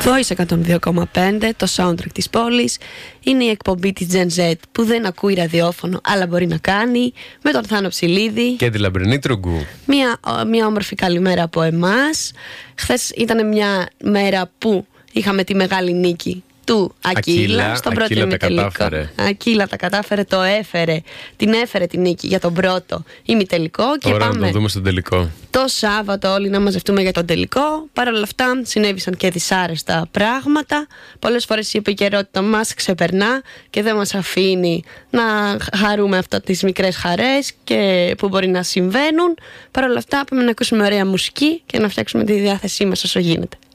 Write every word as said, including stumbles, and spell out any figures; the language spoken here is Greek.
Voice εκατόν δύο κόμμα πέντε, το soundtrack της πόλης. Είναι η εκπομπή της Gen Z που δεν ακούει ραδιόφωνο αλλά μπορεί να κάνει, με τον Θάνο Ψηλίδη και τη Λαμπρινή Τρουγκού. Μια, μια όμορφη καλημέρα από εμάς. Χθες ήταν μια μέρα που είχαμε τη μεγάλη νίκη του Ακύλα, Ακύλα στον Ακύλα πρώτο ημιτελικό. Ακύλα τα κατάφερε, το έφερε, την έφερε τη νίκη για τον πρώτο ημιτελικό. Και τώρα πάμε να το δούμε στον τελικό. Το Σάββατο όλοι να μαζευτούμε για τον τελικό. Παρ' όλα αυτά συνέβησαν και δυσάρεστα πράγματα. Πολλές φορές η επικαιρότητα μας ξεπερνά και δεν μας αφήνει να χαρούμε αυτά τις μικρές χαρές και που μπορεί να συμβαίνουν. Παρ' όλα αυτά πάμε να ακούσουμε ωραία μουσική και να φτιάξουμε τη διάθεσή μας όσο γίνεται.